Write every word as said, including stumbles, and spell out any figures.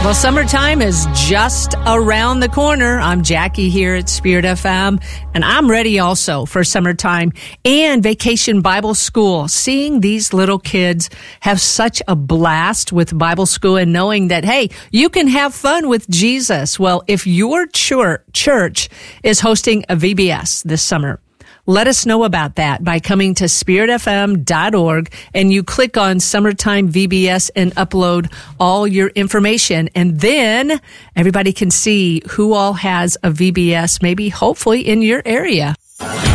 Well, summertime is just around the corner. I'm Jackie here at Spirit F M, and I'm ready also for summertime and Vacation Bible School. Seeing these little kids have such a blast with Bible school and knowing that, hey, you can have fun with Jesus. Well, if your church is hosting a V B S this summer, let us know about that by coming to spirit f m dot org, and you click on Summertime V B S and upload all your information. And then everybody can see who all has a V B S, maybe hopefully in your area.